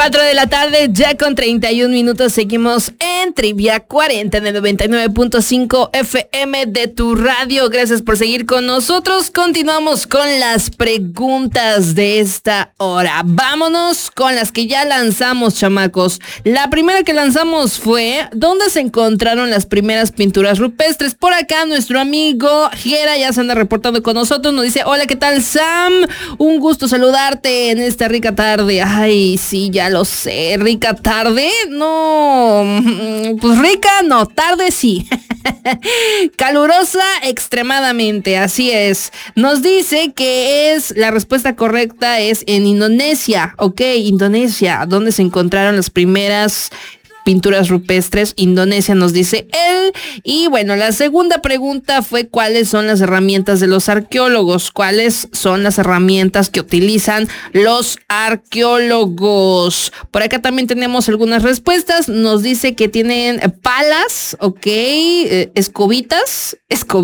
4 de la tarde, ya con 31 minutos, seguimos en Trivia 40 en el 99.5 FM de tu radio. Gracias por seguir con nosotros. Continuamos con las preguntas de esta hora. Vámonos con las que ya lanzamos, chamacos. La primera que lanzamos fue: ¿dónde se encontraron las primeras pinturas rupestres? Por acá nuestro amigo Jera ya se anda reportando con nosotros. Nos dice: hola, ¿qué tal, Sam? Un gusto saludarte en esta rica tarde. Ay, sí, ya lo sé, rica tarde, no, pues rica no, tarde sí. Calurosa extremadamente, así es. Nos dice que la respuesta correcta es en Indonesia. Ok, Indonesia, donde se encontraron las primeras pinturas rupestres. Indonesia, nos dice él. Y bueno, la segunda pregunta fue: ¿cuáles son las herramientas de los arqueólogos? ¿Cuáles son las herramientas que utilizan los arqueólogos? Por acá también tenemos algunas respuestas. Nos dice que tienen palas, ok, escobitas.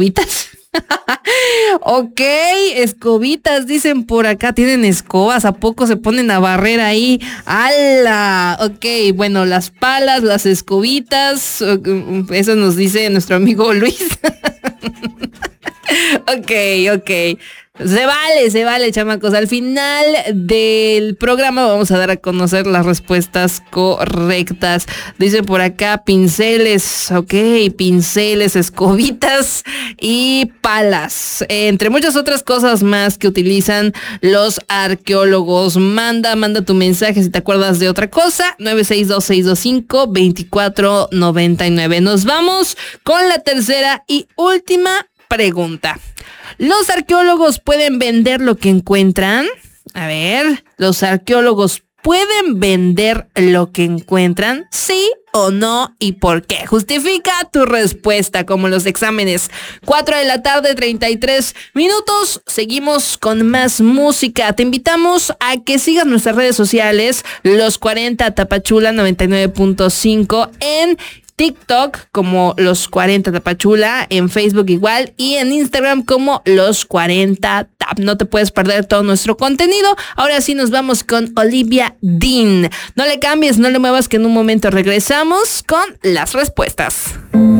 Ok, escobitas, dicen por acá, tienen escobas, ¿a poco se ponen a barrer ahí? ¡Hala! Ok, bueno, las palas, las escobitas, eso nos dice nuestro amigo Luis. Ok. Se vale, chamacos. Al final del programa vamos a dar a conocer las respuestas correctas. Dice por acá pinceles, ok, pinceles, escobitas y palas, entre muchas otras cosas más que utilizan los arqueólogos. Manda tu mensaje si te acuerdas de otra cosa. 962-625-2499. Nos vamos con la tercera y última pregunta. ¿Los arqueólogos pueden vender lo que encuentran? A ver, ¿los arqueólogos pueden vender lo que encuentran? ¿Sí o no? ¿Y por qué? Justifica tu respuesta, como los exámenes. 4 de la tarde, 33 minutos. Seguimos con más música. Te invitamos a que sigas nuestras redes sociales, Los 40 Tapachula 99.5 en TikTok como Los 40 Tapachula, en Facebook igual y en Instagram como Los 40 Tap. No te puedes perder todo nuestro contenido. Ahora sí nos vamos con Olivia Dean. No le cambies, no le muevas, que en un momento regresamos con las respuestas.